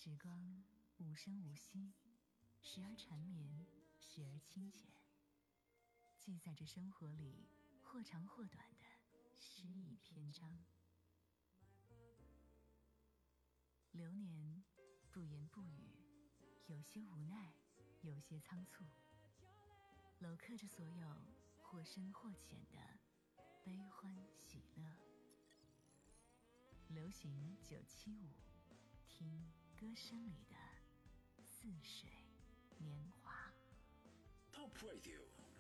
时光无声无息，时而缠绵，时而清浅，记载着生活里或长或短的诗意篇章。流年不言不语，有些无奈，有些仓促，镂刻着所有或深或浅的悲欢喜乐。流行975，听歌声里的似水年华。 Top Radio